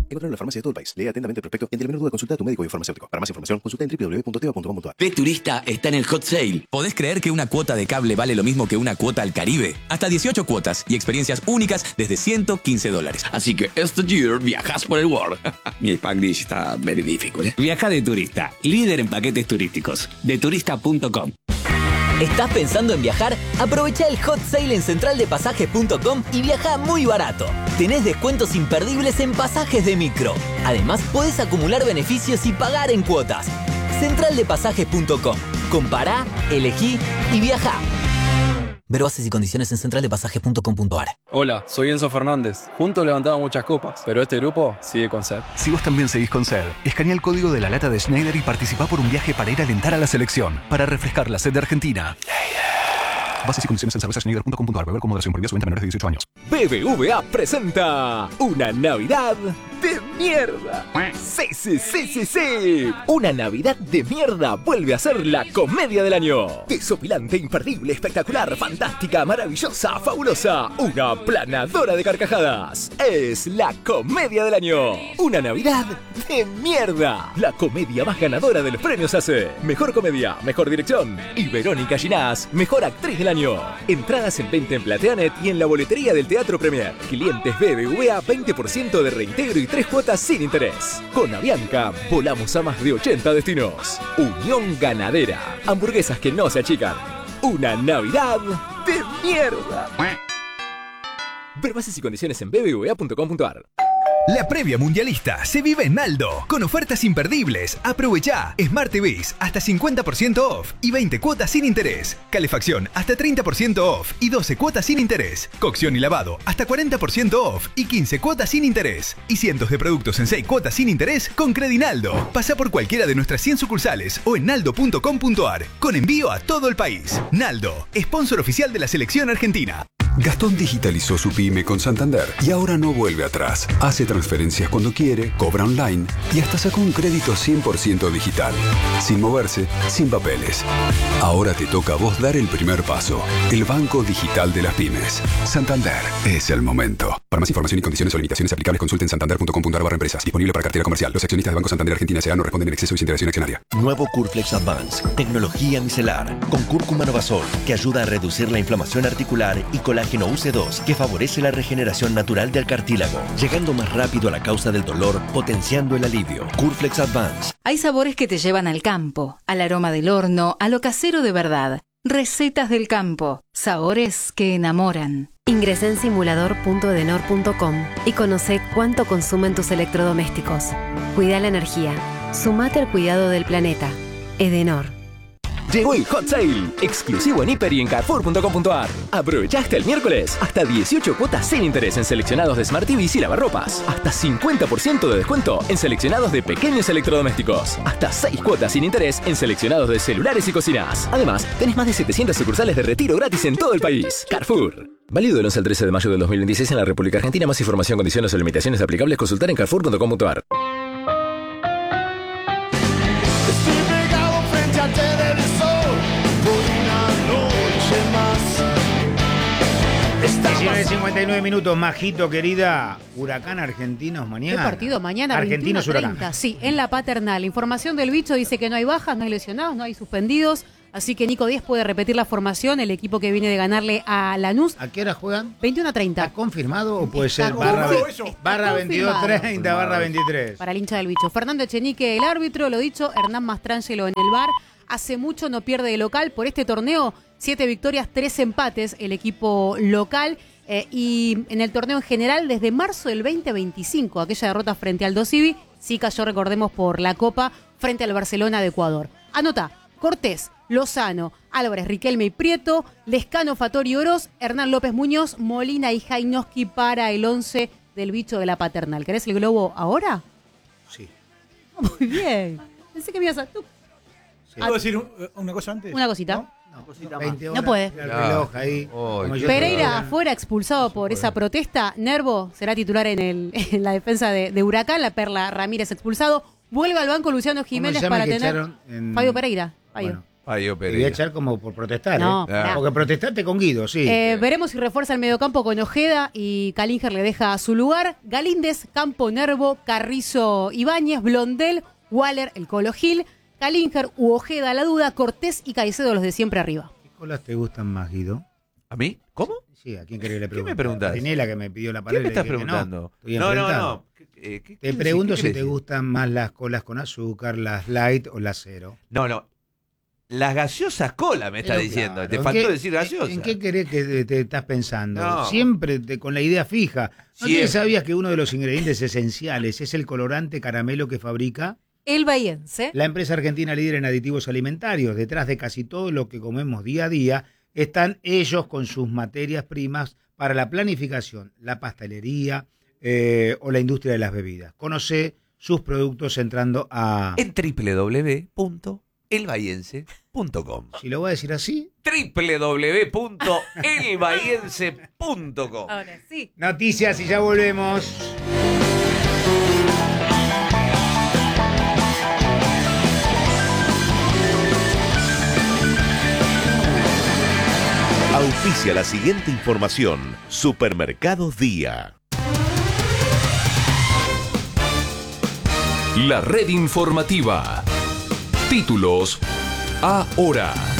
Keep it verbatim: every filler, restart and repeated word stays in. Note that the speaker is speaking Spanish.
Encontrarlo en la farmacia de todo el país. Lee atentamente el prospecto y ante la menor duda consulta a tu médico y farmacéutico. Para más información, consulta en doble u doble u doble u punto teva punto com punto a r. B Turista está en el hot sale. ¿Podés creer que una cuota de cable vale lo mismo que una cuota al Caribe? Hasta dieciocho cuotas y experiencias únicas desde ciento quince dólares. Así que este year viajas por el world. Mi Spanglish está very difficult, ¿eh? Viaja de Turista, líder en paquetes turísticos. de turista punto com. ¿Estás pensando en viajar? Aprovecha el hot sale en central de pasajes punto com y viaja muy barato. Tenés descuentos imperdibles en pasajes de micro. Además, podés acumular beneficios y pagar en cuotas. central de pasajes punto com. Compará, elegí y viajá. Ver bases y condiciones en central de pasajes punto com punto a r. Hola, soy Enzo Fernández. Juntos levantamos muchas copas, pero este grupo sigue con sed. Si vos también seguís con sed, escanea el código de la lata de Schneider y participá por un viaje para ir a alentar a la selección, para refrescar la sed de Argentina. Bases y condiciones en cerveza schneider punto com punto a r. Beber con moderación. Prohibido su venta a menores de dieciocho años. B B V A presenta una Navidad de mierda. Sí, sí, sí, sí, sí. Una Navidad de mierda vuelve a ser la comedia del año. Desopilante, imperdible, espectacular, fantástica, maravillosa, fabulosa. Una planadora de carcajadas. Es la comedia del año. Una Navidad de mierda. La comedia más ganadora de los premios A C E. Mejor comedia, mejor dirección. Y Verónica Ginás, mejor actriz del año. Entradas en venta en Plateanet y en la boletería del Teatro Premier. Clientes B B V A, veinte por ciento de reintegro y tres cuotas sin interés. Con Avianca, volamos a más de ochenta destinos. Unión Ganadera. Hamburguesas que no se achican. Una Navidad de mierda. Ver bases y condiciones en b b v a punto com punto a r. La previa mundialista se vive en Naldo, con ofertas imperdibles. Aprovechá Smart T Vs hasta cincuenta por ciento off y veinte cuotas sin interés. Calefacción hasta treinta por ciento off y doce cuotas sin interés. Cocción y lavado hasta cuarenta por ciento off y quince cuotas sin interés. Y cientos de productos en seis cuotas sin interés con Credinaldo. Pasá por cualquiera de nuestras cien sucursales o en naldo punto com punto a r, con envío a todo el país. Naldo, sponsor oficial de la selección argentina. Gastón digitalizó su pyme con Santander y ahora no vuelve atrás. Hace transferencias cuando quiere, cobra online y hasta sacó un crédito cien por ciento digital. Sin moverse, sin papeles. Ahora te toca a vos dar el primer paso. El banco digital de las pymes. Santander es el momento. Para más información y condiciones o limitaciones aplicables, consulten santander punto com punto a r barra empresas. Disponible para cartera comercial. Los accionistas del Banco Santander Argentina S A no responden en exceso y sin interacción accionaria. Nuevo Curflex Advance. Tecnología micelar. Con cúrcuma novasol, que ayuda a reducir la inflamación articular, y colágeno U C dos, que favorece la regeneración natural del cartílago, llegando más rápido a la causa del dolor, potenciando el alivio. Curflex Advance. Hay sabores que te llevan al campo, al aroma del horno, a lo casero de verdad. Recetas del campo. Sabores que enamoran. Ingresá en simulador punto edenor punto com y conoce cuánto consumen tus electrodomésticos. Cuida la energía. Sumate al cuidado del planeta. Edenor. Llegó el Hot Sale, exclusivo en Hiper y en carrefour punto com punto a r. Aprovecha hasta el miércoles, hasta dieciocho cuotas sin interés en seleccionados de Smart T Vs y lavarropas. Hasta cincuenta por ciento de descuento en seleccionados de pequeños electrodomésticos. Hasta seis cuotas sin interés en seleccionados de celulares y cocinas. Además, tenés más de setecientas sucursales de retiro gratis en todo el país. Carrefour. Válido del once al trece de mayo del dos mil veintiséis en la República Argentina. Más información, condiciones o limitaciones aplicables, consultar en carrefour punto com punto a r. diecinueve cincuenta y nueve minutos, Majito, querida. Huracán Argentinos mañana. ¿Qué partido mañana? Argentinos Huracán. Sí, en la Paternal. Información del bicho dice que no hay bajas, no hay lesionados, no hay suspendidos. Así que Nico Díaz puede repetir la formación, el equipo que viene de ganarle a Lanús. ¿A qué hora juegan? veintiuno a treinta. ¿Está confirmado o puede Está ser barra, confirmado. barra veintidós treinta, barra veintitrés? Para el hincha del bicho. Fernando Echenique, el árbitro, lo dicho, Hernán Mastrangelo en el V A R. Hace mucho no pierde de local por este torneo. Siete victorias, tres empates el equipo local. Eh, y en el torneo en general, desde marzo del veinte veinticinco, aquella derrota frente al Dosivi, sí cayó, recordemos, por la Copa frente al Barcelona de Ecuador. Anota: Cortés, Lozano, Álvarez, Riquelme y Prieto, Lescano, Fattori, Oroz, Hernán López Muñoz, Molina y Jainoski para el once del bicho de la Paternal. ¿Querés el globo ahora? Sí. Muy bien. Pensé que me ibas a... ¿Tú? Sí. ¿Puedo decir un, una cosa antes? Una cosita. ¿No? No, cosita más. No puede. El reloj ahí. Oh, Pereira afuera, expulsado por esa protesta. Nervo será titular en, el, en la defensa de, de Huracán. La Perla Ramírez expulsado. Vuelve al banco Luciano Jiménez para tener... En... Fabio Pereira. Fabio. Bueno, Ay, yo Te voy a Pereira. echar como por protestar, No, ¿eh? pará. Porque protestaste con Guido, sí. Eh, veremos si refuerza el mediocampo con Ojeda y Calinger le deja su lugar. Galíndez, Campo Nervo, Carrizo, Ibáñez, Blondel, Waller, el Colo Gil, Calinger u Ojeda la duda, Cortés y Caicedo los de siempre arriba. ¿Qué colas te gustan más, Guido? ¿A mí? ¿Cómo? Sí, ¿a quién querés que le ¿Qué pregunte? me preguntás? A Tinela, que me pidió la ¿Qué palabra. me y le estás dije que preguntando? No, estoy No, no, enfrentado. no. ¿Qué- eh, qué- Te qué pregunto decís? si ¿Qué te decís? gustan más las colas con azúcar, las light o las cero. No, no. Las gaseosas cola me está Pero diciendo. claro, Te ¿en faltó qué- decir gaseosa. ¿En qué querés que te, te estás pensando? No. Siempre te- con la idea fija. ¿No Siempre. te sabías que uno de los ingredientes esenciales es el colorante caramelo que fabrica El Bahiense. la empresa argentina líder en aditivos alimentarios? Detrás de casi todo lo que comemos día a día están ellos con sus materias primas para la planificación, la pastelería eh, o la industria de las bebidas. Conoce sus productos entrando a... En doble u doble u doble u punto el bahiense punto com. Si lo voy a decir así... doble u doble u doble u punto el bahiense punto com. Ahora sí. Noticias y ya volvemos. Auspicia la siguiente información. Supermercados Día. La red informativa. Títulos ahora.